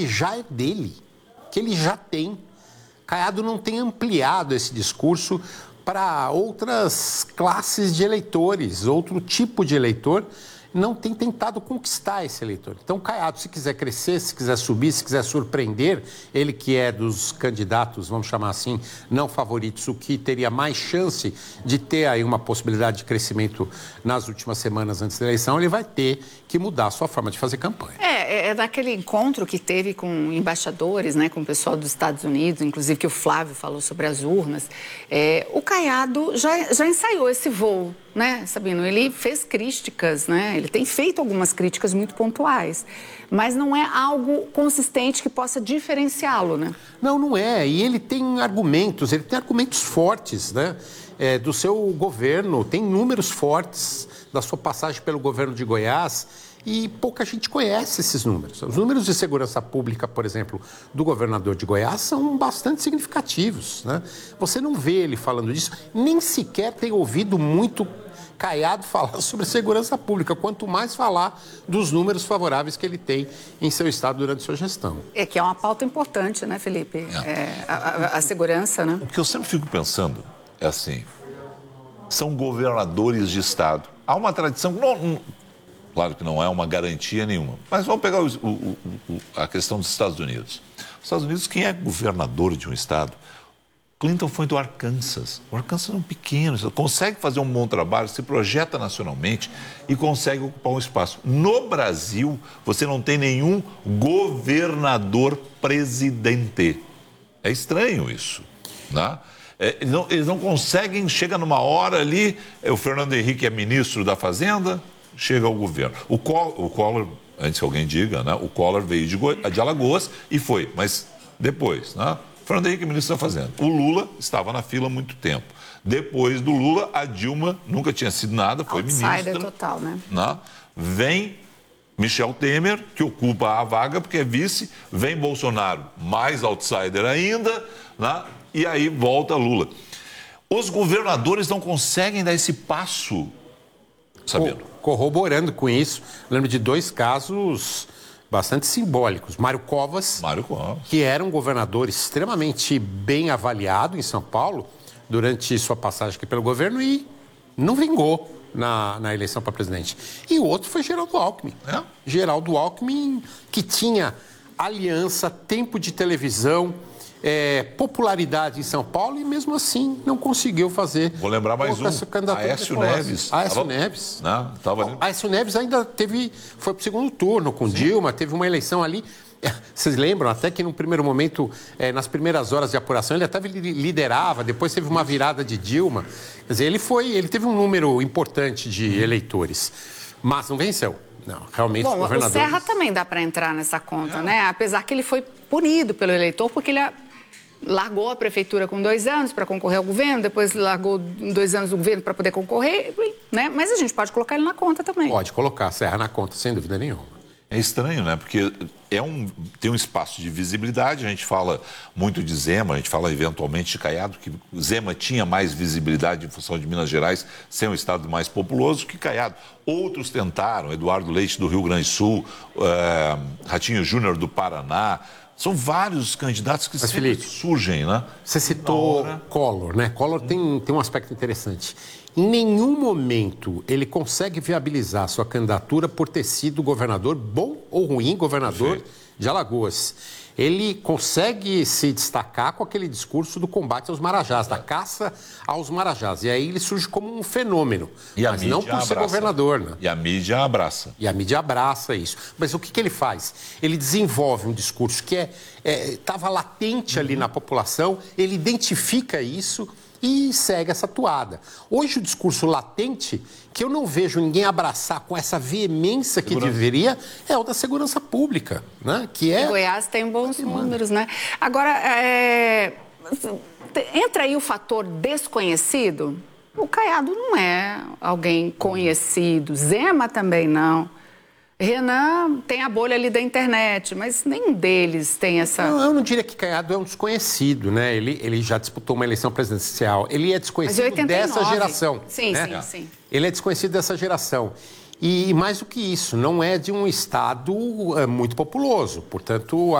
que já é dele, que ele já tem. Caiado não tem ampliado esse discurso para outras classes de eleitores, outro tipo de eleitor, não tem tentado conquistar esse eleitor. Então, Caiado, se quiser crescer, se quiser subir, se quiser surpreender, ele que é dos candidatos, vamos chamar assim, não favoritos, o que teria mais chance de ter aí uma possibilidade de crescimento nas últimas semanas antes da eleição, ele vai ter que mudar a sua forma de fazer campanha. É naquele encontro que teve com embaixadores, né, com o pessoal dos Estados Unidos, inclusive que o Flávio falou sobre as urnas, o Caiado já ensaiou esse voo, né, Sabino? Ele fez críticas, né? Ele tem feito algumas críticas muito pontuais, mas não é algo consistente que possa diferenciá-lo, né? Não é. E ele tem argumentos fortes, né? Do seu governo, tem números fortes da sua passagem pelo governo de Goiás e pouca gente conhece esses números. Os números de segurança pública, por exemplo, do governador de Goiás são bastante significativos, né? Você não vê ele falando disso, nem sequer tem ouvido muito Caiado falar sobre segurança pública, quanto mais falar dos números favoráveis que ele tem em seu estado durante sua gestão. Que é uma pauta importante, né, Felipe? A segurança, né? O que eu sempre fico pensando é assim, são governadores de estado. Há uma tradição, claro que não é uma garantia nenhuma, mas vamos pegar a questão dos Estados Unidos. Os Estados Unidos, quem é governador de um estado? Clinton foi do Arkansas. O Arkansas é um pequeno, consegue fazer um bom trabalho, se projeta nacionalmente e consegue ocupar um espaço. No Brasil, você não tem nenhum governador presidente. É estranho isso, né? Eles não conseguem, chega numa hora ali, o Fernando Henrique é ministro da Fazenda, chega ao governo. O Collor, antes que alguém diga, né? O Collor veio de Alagoas e foi, mas depois, né? Fernando Henrique, ministro da Fazenda. O Lula estava na fila há muito tempo. Depois do Lula, a Dilma nunca tinha sido nada, foi ministra. Outsider total, né? Vem Michel Temer, que ocupa a vaga porque é vice. Vem Bolsonaro, mais outsider ainda, né? E aí volta Lula. Os governadores não conseguem dar esse passo, Sabino. Corroborando com isso, lembro de dois casos bastante simbólicos. Mário Covas, que era um governador extremamente bem avaliado em São Paulo durante sua passagem aqui pelo governo e não vingou na eleição para presidente. E o outro foi Geraldo Alckmin. Geraldo Alckmin, que tinha aliança, tempo de televisão, popularidade em São Paulo e mesmo assim não conseguiu fazer. Vou lembrar mais um, Aécio Neves. Aécio Neves. Não, Aécio Neves ainda foi para o segundo turno com Dilma, teve uma eleição ali. Vocês lembram até que no primeiro momento, nas primeiras horas de apuração, ele até liderava, depois teve uma virada de Dilma. Quer dizer, ele teve um número importante de eleitores, mas não venceu. Não, realmente Bom, o Serra também dá para entrar nessa conta, né? Apesar que ele foi punido pelo eleitor porque ele largou a prefeitura com 2 anos para concorrer ao governo, depois largou 2 anos do governo para poder concorrer, né? Mas a gente pode colocar ele na conta também. Pode colocar Serra na conta, sem dúvida nenhuma. É estranho, né? Porque tem um espaço de visibilidade, a gente fala muito de Zema, a gente fala eventualmente de Caiado, que Zema tinha mais visibilidade em função de Minas Gerais ser um estado mais populoso que Caiado. Outros tentaram, Eduardo Leite do Rio Grande do Sul, Ratinho Júnior do Paraná. São vários candidatos que sempre surgem, né? Você citou Collor, né? Collor tem um aspecto interessante. Em nenhum momento ele consegue viabilizar sua candidatura por ter sido governador, bom ou ruim governador de Alagoas. Ele consegue se destacar com aquele discurso do combate aos marajás, da caça aos marajás. E aí ele surge como um fenômeno, mas não por ser governador. Né? E a mídia abraça. E a mídia abraça isso. Mas o que ele faz? Ele desenvolve um discurso que estava latente ali na população, ele identifica isso e segue essa toada. Hoje o discurso latente, que eu não vejo ninguém abraçar com essa veemência que deveria, é o da segurança pública, né? Que é... Goiás tem bons números, né? Agora, entra aí o fator desconhecido. O Caiado não é alguém conhecido, Zema também não. Renan tem a bolha ali da internet, mas nenhum deles tem essa... Eu não diria que Caiado é um desconhecido, né? Ele já disputou uma eleição presidencial. Ele é desconhecido dessa geração. Sim, né? sim. Ele é desconhecido dessa geração. E mais do que isso, não é de um estado muito populoso. Portanto,